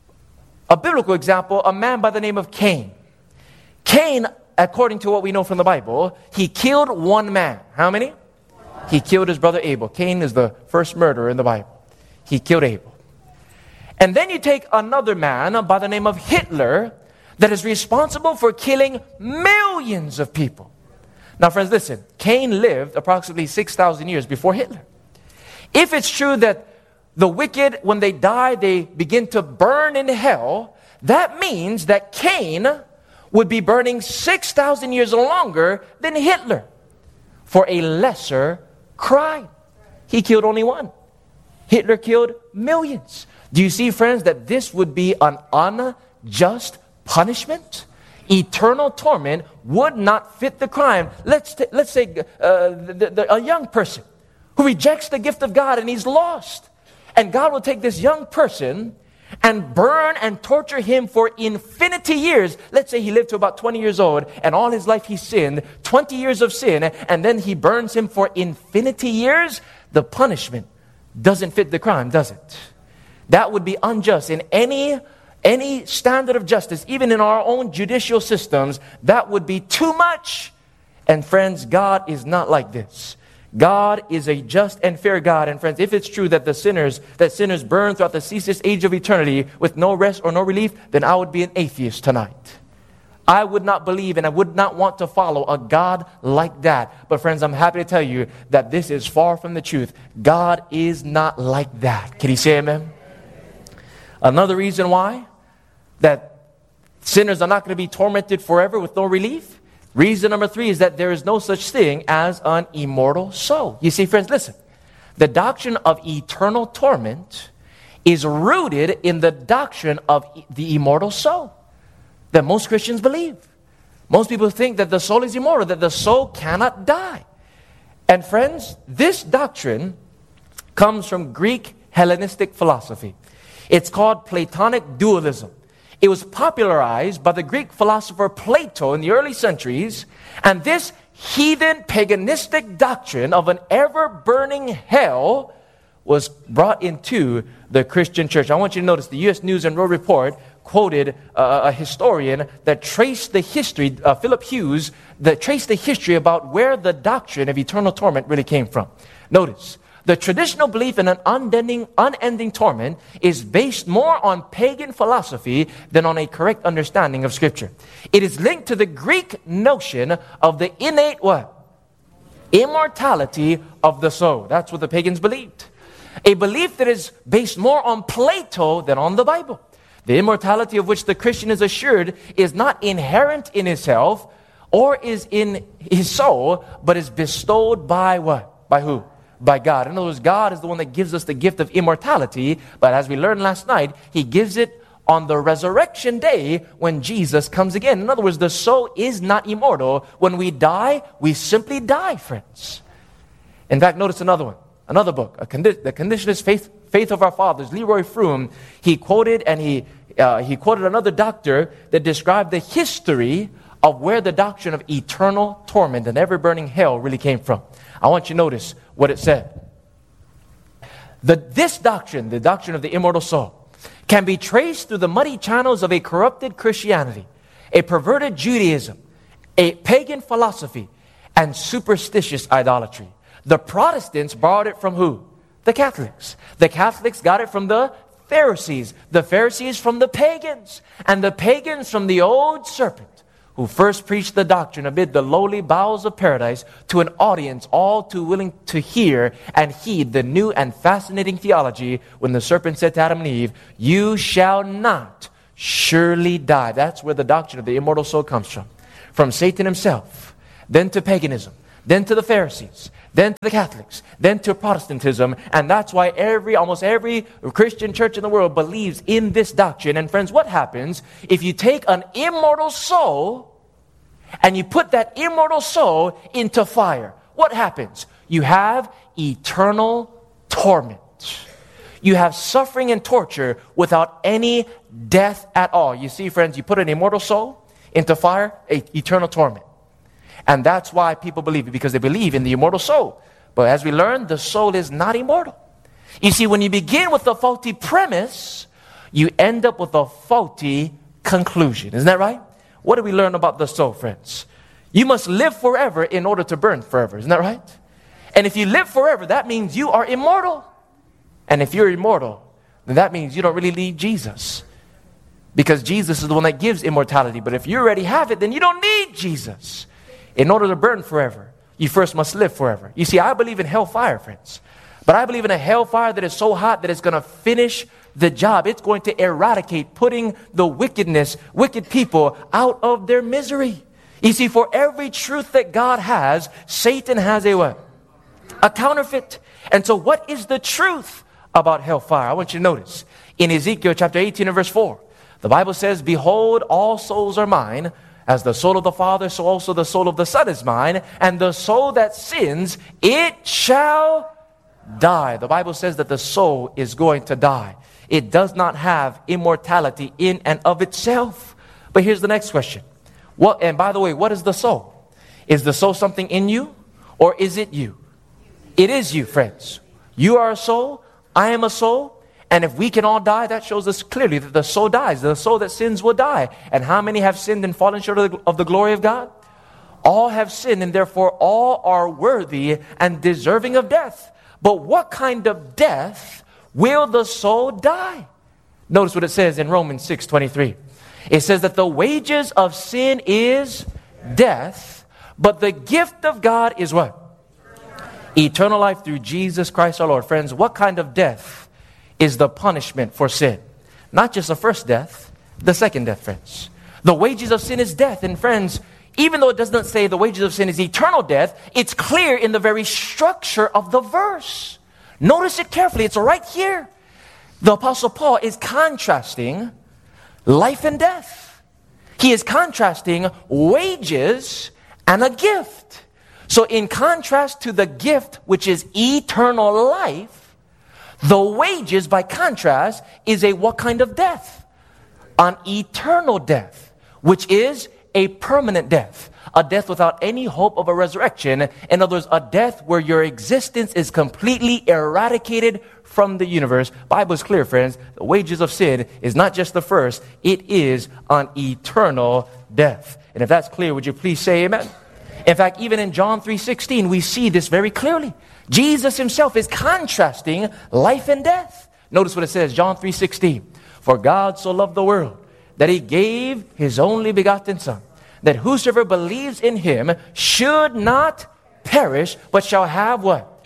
a biblical example, a man by the name of Cain. Cain, according to what we know from the Bible, he killed one man. How many? He killed his brother Abel. Cain is the first murderer in the Bible. He killed Abel. And then you take another man by the name of Hitler that is responsible for killing millions of people. Now, friends, listen. Cain lived approximately six thousand years before Hitler. If it's true that the wicked, when they die, they begin to burn in hell, that means that Cain would be burning six thousand years longer than Hitler for a lesser crime. He killed only one. Hitler killed millions. Do you see, friends, that this would be an unjust punishment? eternal torment would not fit the crime. Let's, t- let's say uh, the, the, a young person who rejects the gift of God and he's lost. And God will take this young person and burn and torture him for infinity years. Let's say he lived to about twenty years old and all his life he sinned, twenty years of sin, and then he burns him for infinity years. The punishment doesn't fit the crime, does it? That would be unjust. In any, any standard of justice, even in our own judicial systems, that would be too much. And friends, God is not like this. God is a just and fair God. And friends, if it's true that the sinners, that sinners burn throughout the ceaseless age of eternity with no rest or no relief, then I would be an atheist tonight. I would not believe and I would not want to follow a God like that. But friends, I'm happy to tell you that this is far from the truth. God is not like that. Can you say amen? Another reason why that sinners are not going to be tormented forever with no relief. Reason number three is that there is no such thing as an immortal soul. You see, friends, listen. The doctrine of eternal torment is rooted in the doctrine of the immortal soul that most Christians believe. Most people think that the soul is immortal, that the soul cannot die. And friends, this doctrine comes from Greek Hellenistic philosophy. It's called Platonic dualism. It was popularized by the Greek philosopher Plato in the early centuries, and this heathen paganistic doctrine of an ever-burning hell was brought into the Christian church. I want you to notice the U S News and World Report quoted uh, a historian that traced the history, uh, Philip Hughes, that traced the history about where the doctrine of eternal torment really came from. Notice, the traditional belief in an unending, unending torment is based more on pagan philosophy than on a correct understanding of Scripture. It is linked to the Greek notion of the innate what? Immortality of the soul. That's what the pagans believed. A belief that is based more on Plato than on the Bible. The immortality of which the Christian is assured is not inherent in himself or is in his soul, but is bestowed by what? By who? By God. In other words, God is the one that gives us the gift of immortality, but as we learned last night, He gives it on the resurrection day when Jesus comes again. In other words, the soul is not immortal. When we die, we simply die, friends. In fact, notice another one, another book, a condi- The Conditionist Faith, Faith of Our Fathers, Leroy Froom. He quoted and he uh, he quoted another doctor that described the history of where the doctrine of eternal torment and ever-burning hell really came from. I want you to notice what it said. The, this doctrine, the doctrine of the immortal soul, can be traced through the muddy channels of a corrupted Christianity, a perverted Judaism, a pagan philosophy, and superstitious idolatry. The Protestants borrowed it from who? The Catholics. The Catholics got it from the Pharisees. The Pharisees from the pagans. And the pagans from the old serpent, who first preached the doctrine amid the lowly bowels of paradise to an audience all too willing to hear and heed the new and fascinating theology when the serpent said to Adam and Eve, "You shall not surely die." That's where the doctrine of the immortal soul comes from. From Satan himself, then to paganism, then to the Pharisees, then to the Catholics, then to Protestantism. And that's why every, almost every Christian church in the world believes in this doctrine. And friends, what happens if you take an immortal soul and you put that immortal soul into fire? What happens? You have eternal torment. You have suffering and torture without any death at all. You see, friends, you put an immortal soul into fire, a, eternal torment. And that's why people believe it, because they believe in the immortal soul. But as we learned, the soul is not immortal. You see, when you begin with a faulty premise, you end up with a faulty conclusion. Isn't that right? What do we learn about the soul, friends? You must live forever in order to burn forever. Isn't that right? And if you live forever, that means you are immortal. And if you're immortal, then that means you don't really need Jesus. Because Jesus is the one that gives immortality. But if you already have it, then you don't need Jesus. In order to burn forever, you first must live forever. You see, I believe in hellfire, friends. But I believe in a hellfire that is so hot that it's going to finish the job. It's going to eradicate, putting the wickedness, wicked people out of their misery. You see, for every truth that God has, Satan has a what? A counterfeit. And so what is the truth about hellfire? I want you to notice. In Ezekiel chapter eighteen and verse four, the Bible says, "Behold, all souls are mine, As the soul of the Father, so also the soul of the Son is mine. And the soul that sins, it shall die. The Bible says that the soul is going to die. It does not have immortality in and of itself. But here's the next question. What, and by the way, what is the soul? Is the soul something in you, or is it you? It is you, friends. You are a soul. I am a soul. And if we can all die, that shows us clearly that the soul dies. The soul that sins will die. And how many have sinned and fallen short of the, of the glory of God? All have sinned, and therefore all are worthy and deserving of death. But what kind of death will the soul die? Notice what it says in Romans six twenty-three. It says that the wages of sin is death, but the gift of God is what? Eternal life through Jesus Christ our Lord. Friends, what kind of death is the punishment for sin? Not just the first death, the second death, friends. The wages of sin is death. And friends, even though it does not say the wages of sin is eternal death, it's clear in the very structure of the verse. Notice it carefully. It's right here. The Apostle Paul is contrasting life and death. He is contrasting wages and a gift. So in contrast to the gift, which is eternal life, the wages, by contrast, is a what kind of death? An eternal death, which is a permanent death. A death without any hope of a resurrection. In other words, a death where your existence is completely eradicated from the universe. Bible is clear, friends. The wages of sin is not just the first. It is an eternal death. And if that's clear, would you please say amen? In fact, even in John three sixteen, we see this very clearly. Jesus himself is contrasting life and death. Notice what it says, John three sixteen. For God so loved the world that he gave his only begotten Son, that whosoever believes in him should not perish, but shall have what?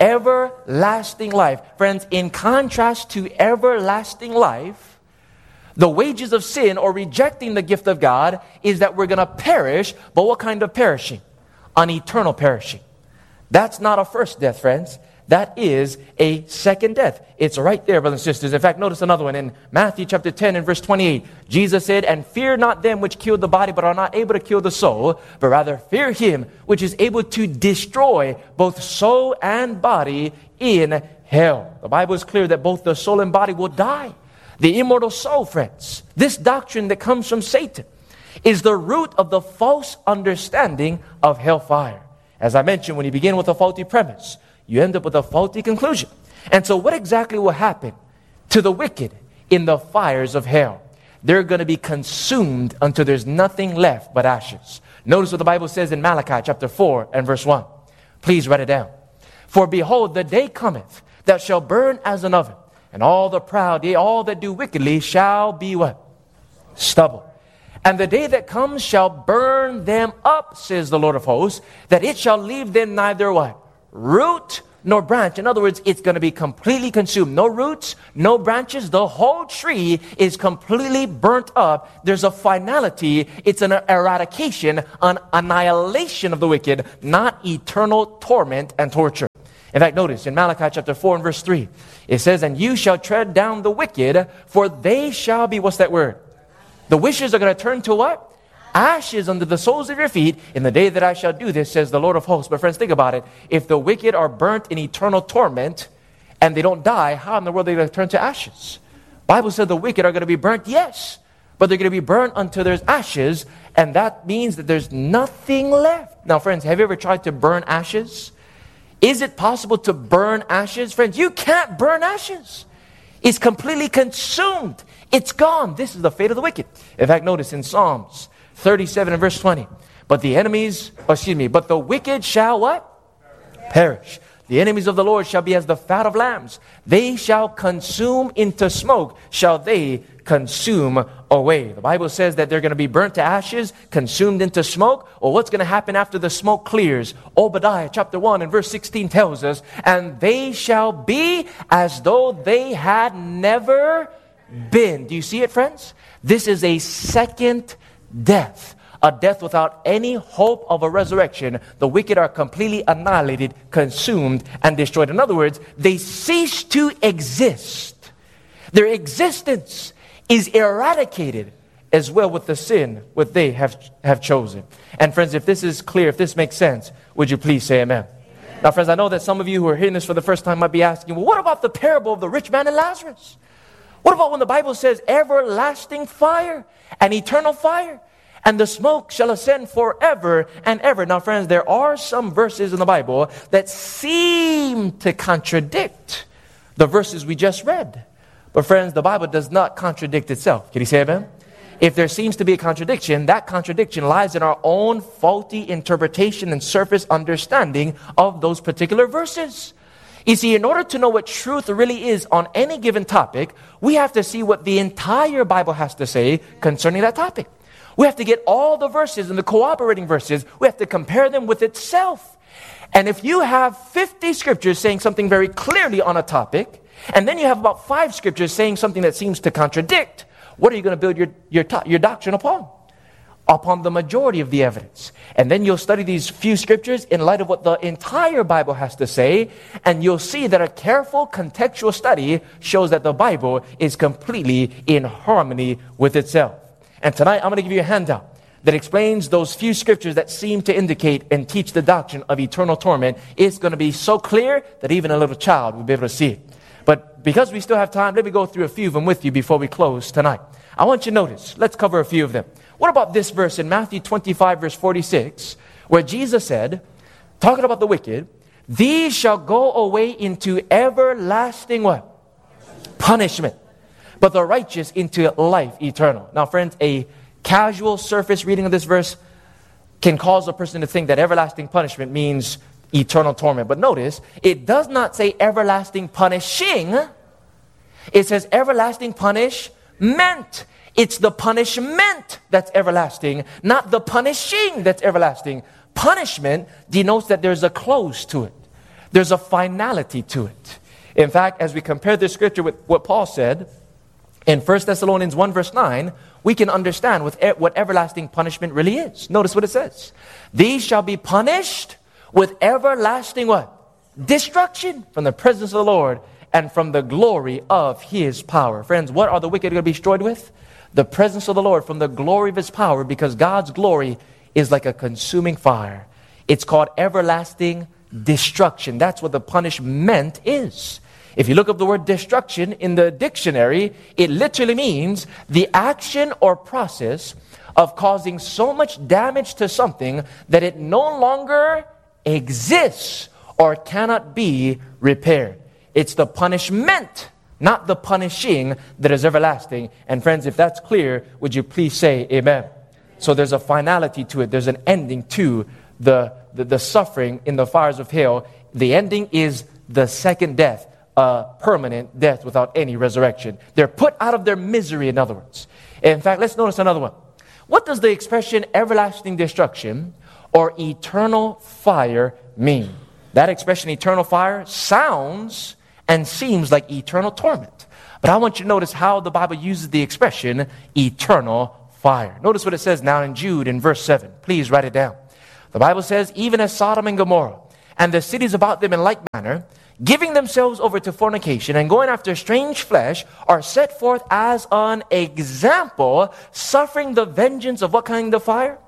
Everlasting life. Friends, in contrast to everlasting life, the wages of sin or rejecting the gift of God is that we're going to perish, but what kind of perishing? An eternal perishing. That's not a first death, friends. That is a second death. It's right there, brothers and sisters. In fact, notice another one in Matthew chapter ten and verse twenty-eight. Jesus said, and fear not them which kill the body, but are not able to kill the soul, but rather fear him which is able to destroy both soul and body in hell. The Bible is clear that both the soul and body will die. The immortal soul, friends, this doctrine that comes from Satan, is the root of the false understanding of hellfire. As I mentioned, when you begin with a faulty premise, you end up with a faulty conclusion. And so what exactly will happen to the wicked in the fires of hell? They're going to be consumed until there's nothing left but ashes. Notice what the Bible says in Malachi chapter four and verse one. Please write it down. For behold, the day cometh that shall burn as an oven, and all the proud, yea, all that do wickedly shall be what? Stubble. And the day that comes shall burn them up, says the Lord of hosts, that it shall leave them neither what? Root nor branch. In other words, it's going to be completely consumed. No roots, no branches. The whole tree is completely burnt up. There's a finality. It's an eradication, an annihilation of the wicked, not eternal torment and torture. In fact, notice in Malachi chapter four and verse three, it says, and you shall tread down the wicked, for they shall be, what's that word? The wishes are going to turn to what? Ashes under the soles of your feet in the day that I shall do this, says the Lord of hosts. But friends, think about it. If the wicked are burnt in eternal torment and they don't die, how in the world are they going to turn to ashes? Bible said the wicked are going to be burnt, yes. But they're going to be burnt until there's ashes. And that means that there's nothing left. Now, friends, have you ever tried to burn ashes? Is it possible to burn ashes? Friends, you can't burn ashes. It's completely consumed. It's gone. This is the fate of the wicked. In fact, notice in Psalms thirty-seven and verse twenty. But the enemies, oh, excuse me, but the wicked shall what? Perish. The enemies of the Lord shall be as the fat of lambs. They shall consume into smoke, shall they consume away. The Bible says that they're going to be burnt to ashes, consumed into smoke. Or what's going to happen after the smoke clears? Obadiah chapter one and verse sixteen tells us, and they shall be as though they had never been. Do you see it, friends? This is a second death. A death without any hope of a resurrection. The wicked are completely annihilated, consumed, and destroyed. In other words, they cease to exist. Their existence is eradicated as well with the sin what they have, have chosen. And friends, if this is clear, if this makes sense, would you please say amen? Amen. Now friends, I know that some of you who are hearing this for the first time might be asking, well, what about the parable of the rich man and Lazarus? What about when the Bible says everlasting fire and eternal fire? And the smoke shall ascend forever and ever. Now friends, there are some verses in the Bible that seem to contradict the verses we just read. But friends, the Bible does not contradict itself. Can you say amen? If there seems to be a contradiction, that contradiction lies in our own faulty interpretation and surface understanding of those particular verses. You see, in order to know what truth really is on any given topic, we have to see what the entire Bible has to say concerning that topic. We have to get all the verses and the corroborating verses. We have to compare them with itself. And if you have fifty scriptures saying something very clearly on a topic, and then you have about five scriptures saying something that seems to contradict, what are you going to build your, your, your doctrine upon? Upon the majority of the evidence. And then you'll study these few scriptures in light of what the entire Bible has to say, and you'll see that a careful contextual study shows that the Bible is completely in harmony with itself. And tonight I'm going to give you a handout that explains those few scriptures that seem to indicate and teach the doctrine of eternal torment. It's going to be so clear that even a little child will be able to see it. But because we still have time, let me go through a few of them with you before we close tonight. I want you to notice, let's cover a few of them. What about this verse in Matthew twenty-five, verse forty-six, where Jesus said, talking about the wicked, these shall go away into everlasting what? Punishment. But the righteous into life eternal. Now friends, a casual surface reading of this verse can cause a person to think that everlasting punishment means eternal torment. But notice, it does not say everlasting punishing. It says everlasting punishment. It's the punishment that's everlasting, not the punishing that's everlasting. Punishment denotes that there's a close to it. There's a finality to it. In fact, as we compare this scripture with what Paul said in First Thessalonians one verse nine, we can understand what everlasting punishment really is. Notice what it says. These shall be punished with everlasting what? Destruction from the presence of the Lord and from the glory of His power. Friends, what are the wicked going to be destroyed with? The presence of the Lord from the glory of His power, because God's glory is like a consuming fire. It's called everlasting destruction. That's what the punishment is. If you look up the word destruction in the dictionary, it literally means the action or process of causing so much damage to something that it no longer exists or cannot be repaired. It's the punishment, not the punishing, that is everlasting. And friends, if that's clear, would you please say amen? So there's a finality to it. There's an ending to the, the, the suffering in the fires of hell. The ending is the second death, a permanent death without any resurrection. They're put out of their misery, in other words. In fact, let's notice another one. What does the expression everlasting destruction or eternal fire mean? That expression, eternal fire, sounds and seems like eternal torment. But I want you to notice how the Bible uses the expression eternal fire. Notice what it says now in Jude in verse seven. Please write it down. The Bible says, even as Sodom and Gomorrah and the cities about them in like manner, giving themselves over to fornication and going after strange flesh, are set forth as an example, suffering the vengeance of what kind of fire?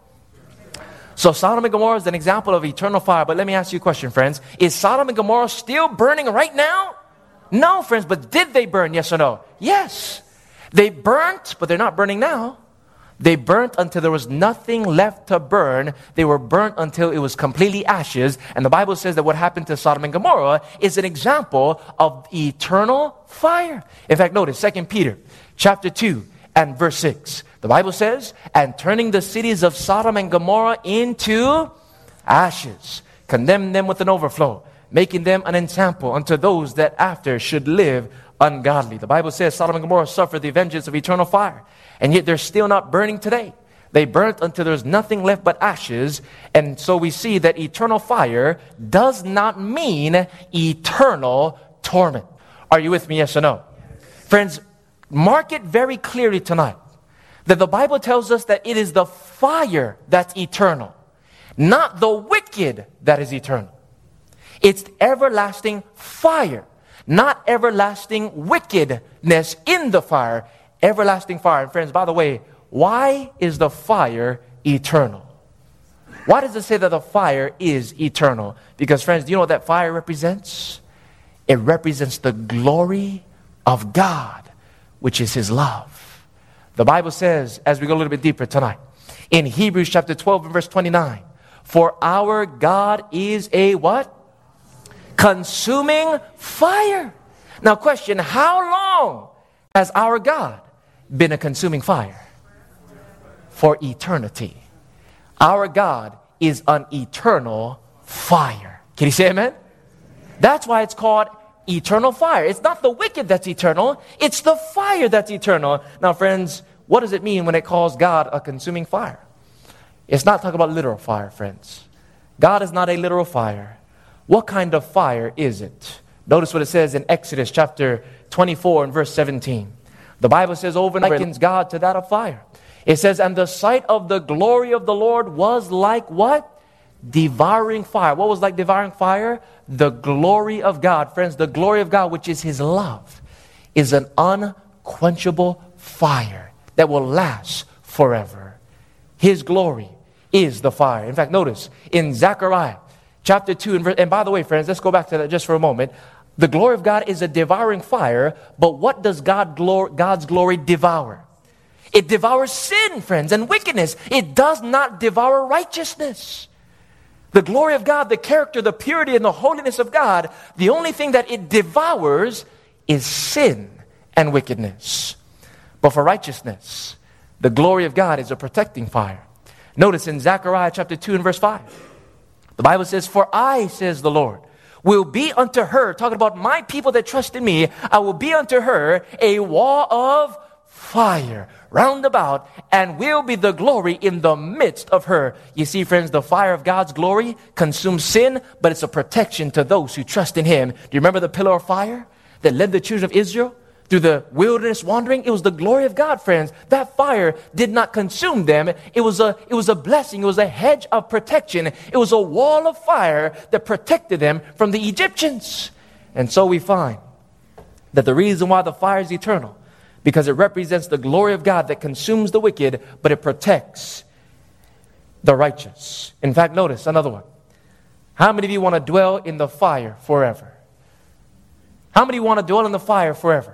So Sodom and Gomorrah is an example of eternal fire. But let me ask you a question, friends. Is Sodom and Gomorrah still burning right now? No, friends, but did they burn? Yes or no? Yes. They burnt, but they're not burning now. They burnt until there was nothing left to burn. They were burnt until it was completely ashes. And the Bible says that what happened to Sodom and Gomorrah is an example of eternal fire. In fact, notice Second Peter chapter two and verse six. The Bible says, and turning the cities of Sodom and Gomorrah into ashes, condemn them with an overflow, making them an example unto those that after should live ungodly. The Bible says Sodom and Gomorrah suffered the vengeance of eternal fire. And yet they're still not burning today. They burnt until there's nothing left but ashes. And so we see that eternal fire does not mean eternal torment. Are you with me, yes or no? Friends, mark it very clearly tonight that the Bible tells us that it is the fire that's eternal, not the wicked that is eternal. It's everlasting fire, not everlasting wickedness in the fire. Everlasting fire. And friends, by the way, why is the fire eternal? Why does it say that the fire is eternal? Because, friends, do you know what that fire represents? It represents the glory of God, which is His love. The Bible says, as we go a little bit deeper tonight, in Hebrews chapter twelve and verse twenty-nine, for our God is a what? Consuming fire. Now question, how long has our God been a consuming fire? For eternity. Our God is an eternal fire. Can you say amen? That's why it's called eternal fire. It's not the wicked that's eternal. It's the fire that's eternal. Now, friends, what does it mean when it calls God a consuming fire? It's not talking about literal fire, friends. God is not a literal fire. What kind of fire is it? Notice what it says in Exodus chapter twenty-four and verse seventeen. The Bible says, over and likens God to that of fire. It says, and the sight of the glory of the Lord was like what? Devouring fire. What was like devouring fire? The glory of God. Friends, the glory of God, which is His love, is an unquenchable fire that will last forever. His glory is the fire. In fact, notice in Zechariah chapter two, and, and by the way, friends, let's go back to that just for a moment. The glory of God is a devouring fire, but what does God glor- God's glory devour? It devours sin, friends, and wickedness. It does not devour righteousness. The glory of God, the character, the purity, and the holiness of God, the only thing that it devours is sin and wickedness. But for righteousness, the glory of God is a protecting fire. Notice in Zechariah chapter two and verse five, the Bible says, for I, says the Lord, will be unto her, talking about my people that trust in me, I will be unto her a wall of fire round about, and will be the glory in the midst of her. You see, friends, the fire of God's glory consumes sin, but it's a protection to those who trust in Him. Do you remember the pillar of fire that led the children of Israel through the wilderness wandering? It was the glory of God, friends. That fire did not consume them. It was a, it was a blessing. It was a hedge of protection. It was a wall of fire that protected them from the Egyptians. And so we find that the reason why the fire is eternal, because it represents the glory of God that consumes the wicked, but it protects the righteous. In fact, notice another one. How many of you want to dwell in the fire forever? How many want to dwell in the fire forever?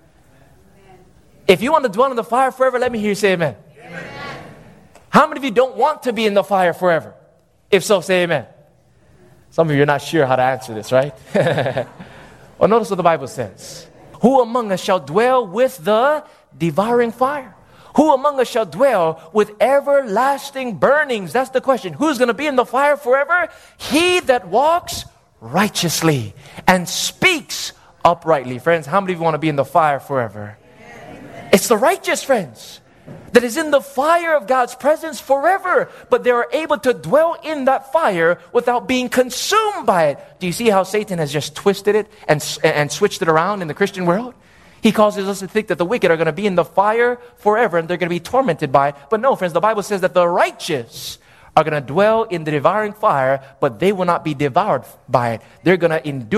If you want to dwell in the fire forever, let me hear you say amen. Amen. How many of you don't want to be in the fire forever? If so, say amen. Some of you are not sure how to answer this, right? Well, notice what the Bible says. Who among us shall dwell with the devouring fire? Who among us shall dwell with everlasting burnings? That's the question. Who's going to be in the fire forever? He that walks righteously and speaks uprightly. Friends, how many of you want to be in the fire forever? It's the righteous, friends, that is in the fire of God's presence forever, but they are able to dwell in that fire without being consumed by it. Do you see how Satan has just twisted it and, and switched it around in the Christian world? He causes us to think that the wicked are going to be in the fire forever and they're going to be tormented by it. But no, friends, the Bible says that the righteous are going to dwell in the devouring fire, but they will not be devoured by it. They're going to endure